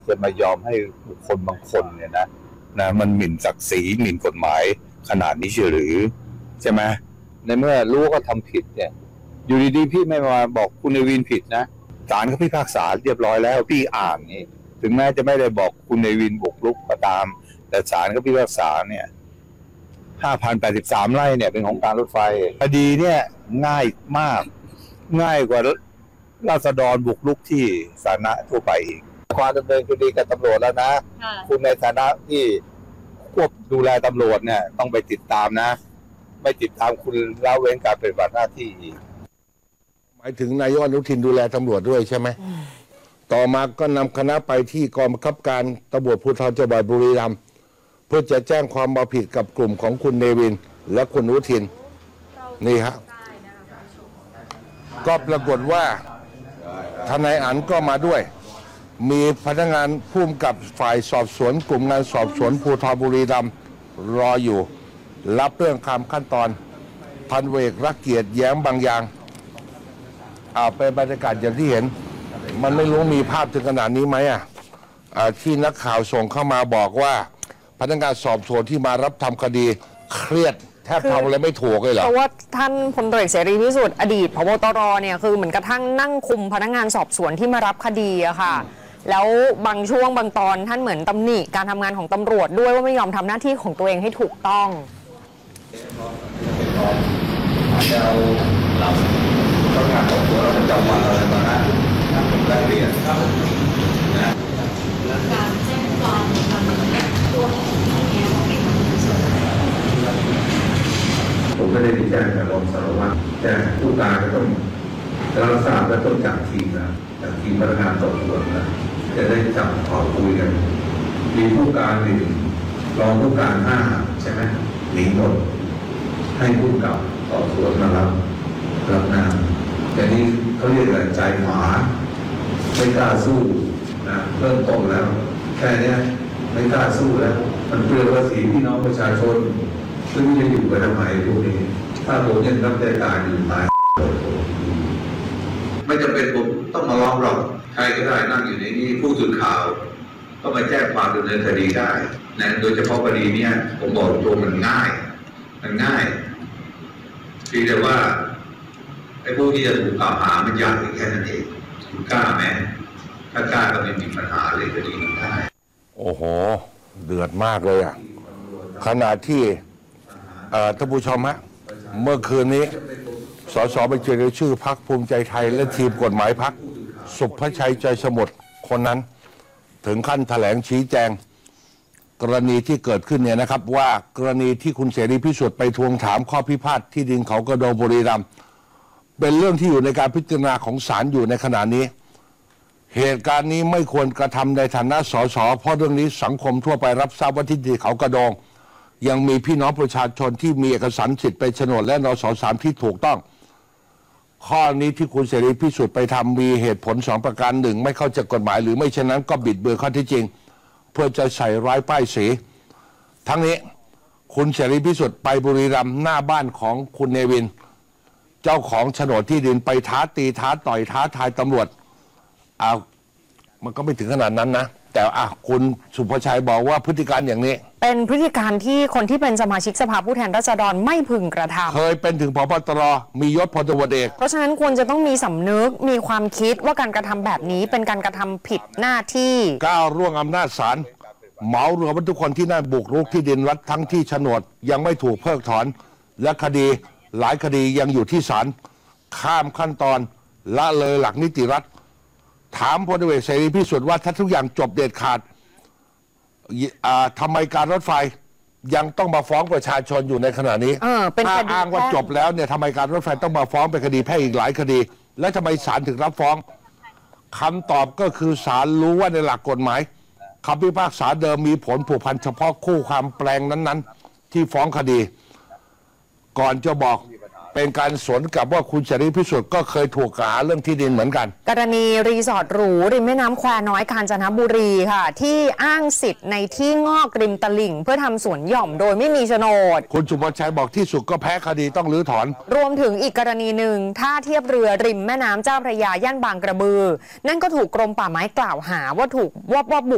จะมายอมให้บุคคลบางคนเนี่ยนะมันหมิ่นศักดิ์ศรีหมิ่นกฎหมายขนาดนี้เชียวหรือใช่ไหมในเมื่อรู้ว่าทำผิดเนี่ยอยู่ดีๆพี่ไม่มาบอกคุณเนวินผิดนะศาลเขาพิพากษาเรียบร้อยแล้วพี่อ่านนี่ถึงแม้จะไม่ได้บอกคุณเนวินบุกรุกก็ตามแต่ศาลเขาพิพากษาเนี่ย5,083 ไร่เนี่ยเป็นของการรถไฟคดีเนี่ยง่ายมากง่ายกว่าราษฎรบุกรุกที่สาธารณะทั่วไปอีกความดำเนินคดีกับตำรวจแล้วนะคุณในฐานะที่ควบดูแลตำรวจเนี่ยต้องไปติดตามนะไม่ติดตามคุณละเว้นการปฏิบัติหน้าที่อีกหมายถึงนายกอนุทินดูแลตำรวจด้วยใช่ไหมต่อมาก็นำคณะไปที่กองบังคับการตำรวจภูธรจังหวัดบุรีรัมย์เพื่อจะแจ้งความเอาผิดกับกลุ่มของคุณเนวินและคุณอนุทินนี่ครับก็ปรากฏว่าทนายอั๋นก็มาด้วยมีพนักงานผู้กำกับฝ่ายสอบสวนกลุ่มงานสอบสวนภูธรบุรีรัมย์รออยู่รับเรื่องตามขั้นตอนพันเวกรักเกียรติแย้มบางอย่างเป็นบรรยากาศอย่างที่เห็นมันไม่รู้มีภาพถึงขนาดนี้ไหมที่นักข่าวส่งเข้ามาบอกว่าพนักงานสอบสวนที่มารับทำคดีเครียดแทบทำอะไรไม่ถูกเลยเหรอเพราะว่าท่านพลตรีเสรีพิสุทธิ์อดีตผบตรเนี่ยคือเหมือนกระทั่งนั่งคุมพนักงานสอบสวนที่มารับคดีอะค่ะแล้วบางช่วงบางตอนท่านเหมือนตำหนิการทำงานของตำรวจด้วยว่าไม่ยอมทำหน้าที่ของตัวเองให้ถูกต้องต้องการสอบสวนเราประจำวันอะไรมานะผมได้เรียนครับนะการแจ้งความตัวของที่นี้เป็นผมก็ได้แจ้งกับรองสารวัตรแจ้งผู้การก็ต้องรับทราบและต้องจัดทีมนะจากทีมพนักงานสอบสวนนะจะได้จับขอคุยกันมีผู้การหนึ่งรองผู้การ5ใช่ไหมหนีหมดให้ผู้กับสอบสวนมารับงานแต่นี้เขาเรียกอะไรใจหมาไม่กล้าสู้นะเริ่มต้นแล้วแค่นี้ไม่กล้าสู้แล้วมันเปลืองภาษีพี่น้องประชาชนซึ่งจะอยู่กันทำไมพวกนี้ถ้าผมยังรับใจการอยู่ตายไม่จำเป็นผมต้องมาร้องหรอกใครก็ได้นั่งอยู่ในนี้ผู้สื่อข่าวก็มาแจ้งความดำเนินคดีได้นะโดยเฉพาะคดีนี้ผมบอกตรงมันง่ายเพียงแต่ว่าไอ้ผู้ที่จะถูกกล่าวหามันยากแค่นั้นเองคุณกล้าไหมถ้ากล้าก็ไม่มีปัญหาเลยคดีมันได้โอ้โหเดือดมากเลยขณะที่ท่านผู้ชมฮะเมื่อคืนนี้สสบัญชีรายชื่อพรรคภูมิใจไทยและทีมกฎหมายพรรคสุภชัยใจสมุทรคนนั้นถึงขั้นแถลงชี้แจงกรณีที่เกิดขึ้นเนี่ยนะครับว่ากรณีที่คุณเสรีพิสุทธิ์ไปทวงถามข้อพิพาทที่ดินเขากระโดงบุรีรัมย์เป็นเรื่องที่อยู่ในการพิจารณาของศาลอยู่ในขณะนี้เหตุการณ์นี้ไม่ควรกระทำในฐานะสสเพราะเรื่องนี้สังคมทั่วไปรับทราบว่าที่ดินเขากระโดงยังมีพี่น้องประชาชนที่มีเอกสารสิทธิ์เป็นโฉนดและนส.3ที่ถูกต้องข้อนี้ที่คุณเสรีพิสุทธิ์ไปทำมีเหตุผล2ประการ1ไม่เข้าใจกฎหมายหรือไม่เช่นนั้นก็บิดเบือนข้อเท็จจริงเพื่อจะใส่ร้ายป้ายสีทั้งนี้คุณเสรีพิสุทธิ์ไปบุรีรัมย์หน้าบ้านของคุณเนวินเจ้าของโฉนดที่ดินไปท้าตีท้าต่อยท้าทายตำรวจมันก็ไม่ถึงขนาดนั้นนะแต่คุณสุภชัยบอกว่าพฤติการอย่างนี้เป็นพฤติการที่คนที่เป็นสมาชิกสภาผู้แทนราษฎรไม่พึงกระทำเคยเป็นถึงผบ.ตร.มียศพลตำรวจเอกเพราะฉะนั้นควรจะต้องมีสำนึกมีความคิดว่าการกระทำแบบนี้เป็นการกระทำผิดหน้าที่ก้าวล่วงอำนาจศาลเหมารวมว่าทุกคนที่นั่นบุกรุกที่ดินรัฐทั้งที่โฉนดยังไม่ถูกเพิกถอนและคดีหลายคดียังอยู่ที่ศาลข้ามขั้นตอนละเลยหลักนิติรัฐถามพลเอกเสรีพิสุทธิ์ว่าถ้าทุกอย่างจบเด็ดขาดทำไมการรถไฟยังต้องมาฟ้องประชาชนอยู่ในขณะนี้ถ้าอ้างว่าจบแล้วเนี่ยทำไมการรถไฟต้องมาฟ้องเป็นคดีแพ่งอีกหลายคดีและทำไมศาลถึงรับฟ้องคำตอบก็คือศาลรู้ว่าในหลักกฎหมายคำพิพากษาเดิมมีผลผูกพันเฉพาะคู่ความแปลงนั้นๆที่ฟ้องคดีก่อนจะบอกเป็นการสวนกับว่าคุณเสรีพิสุทธิ์ก็เคยถูกกล่าวหาเรื่องที่ดินเหมือนกันกรณีรีสอร์ทหรูริมแม่น้ำแควน้อยกาญจนบุรีค่ะที่อ้างสิทธิ์ในที่งอกริมตลิ่งเพื่อทำสวนหย่อมโดยไม่มีโฉนดคุณสุภชัยบอกที่สุดก็แพ้คดีต้องรื้อถอนรวมถึงอีกกรณีหนึ่งท่าเทียบเรือริมแม่น้ำเจ้าพระยาย่านบางกระบือนั่นก็ถูกกรมป่าไม้กล่าวหาว่าถูกว่าบุ